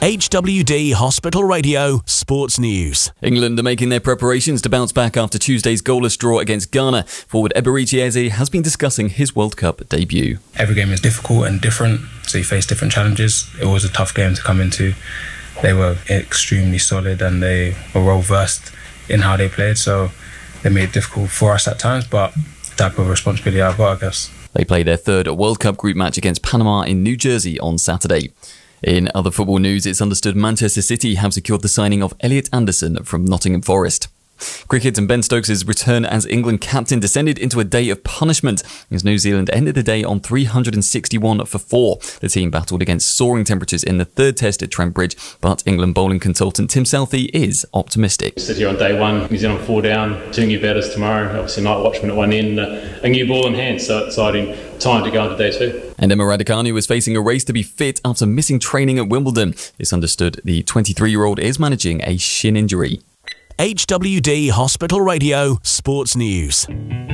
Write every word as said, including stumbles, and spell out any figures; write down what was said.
H W D Hospital Radio Sports News. England are making their preparations to bounce back after Tuesday's goalless draw against Ghana. Forward Eberechi Eze has been discussing his World Cup debut. Every game is difficult and different, so you face different challenges. It was a tough game to come into. They were extremely solid and they were well versed in how they played, so they made it difficult for us at times, but the type of responsibility I've got, I guess. They play their third World Cup group match against Panama in New Jersey on Saturday. In other football news, it's understood Manchester City have secured the signing of Elliot Anderson from Nottingham Forest. Cricket, and Ben Stokes' return as England captain descended into a day of punishment as New Zealand ended the day on three hundred sixty-one for four. The team battled against soaring temperatures in the third test at Trent Bridge, but England bowling consultant Tim Southee is optimistic. Sit here on day one, New Zealand four down, two new batters tomorrow, obviously night watchman at one end, a new ball in hand, so exciting time to go into day two. And Emma Raducanu is facing a race to be fit after missing training at Wimbledon. It's understood the twenty-three-year-old is managing a shin injury. H W D Hospital Radio Sports News.